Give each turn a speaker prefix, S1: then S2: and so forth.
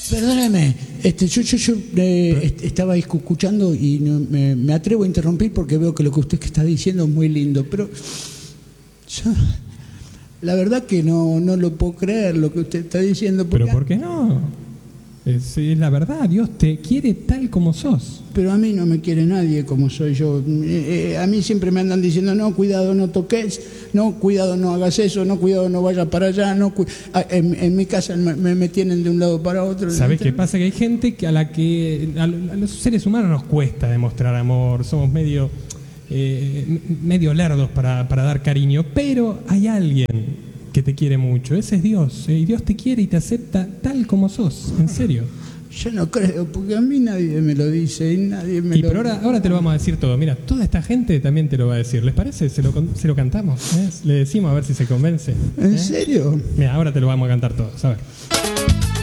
S1: Perdóneme, yo estaba escuchando y me atrevo a interrumpir porque veo que lo que usted está diciendo es muy lindo, pero yo la verdad que no lo puedo creer lo que usted está diciendo.
S2: ¿Pero por qué no? Es la verdad, Dios te quiere tal como sos.
S1: Pero a mí no me quiere nadie como soy yo. A mí siempre me andan diciendo, no, cuidado, no toques, no, cuidado, no hagas eso, no, cuidado, no vayas para allá. No, en mi casa me tienen de un lado para otro.
S2: ¿Sabés qué pasa? Que hay gente a los seres humanos nos cuesta demostrar amor. Somos medio lerdos para dar cariño, pero hay alguien que te quiere mucho, ese es Dios, y Dios te quiere y te acepta tal como sos, en serio.
S1: Yo no creo, porque a mí nadie me lo dice y nadie me lo...
S2: Pero ahora te lo vamos a decir todo. Mira, toda esta gente también te lo va a decir. ¿Les parece? Se lo cantamos, ¿eh? Le decimos a ver si se convence.
S1: ¿En serio?
S2: Mira, ahora te lo vamos a cantar todos, a ver.